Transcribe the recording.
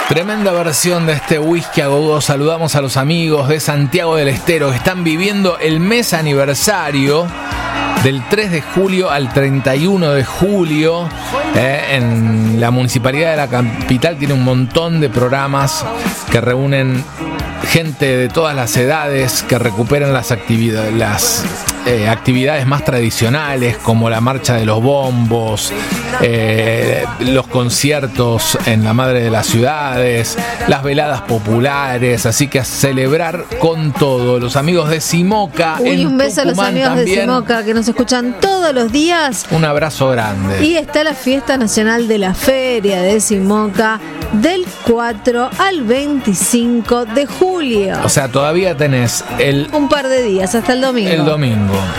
Tremenda versión de este Whisky a Go-Go. Saludamos a los amigos de Santiago del Estero que están viviendo el mes aniversario del 3 de julio al 31 de julio. En la Municipalidad de la Capital tiene un montón de programas que reúnen gente de todas las edades, que recuperan las actividades más tradicionales, como la marcha de los bombos, los conciertos en la madre de las ciudades, las veladas populares. Así que a celebrar con todo. Los amigos de Simoca en un beso Tucumán a los amigos también. de Simoca que nos escuchan todos los días. Un abrazo grande. Y está la fiesta nacional de la feria de Simoca del 4 al 25 de julio. O sea, todavía tenés un par de días hasta el domingo. El domingo.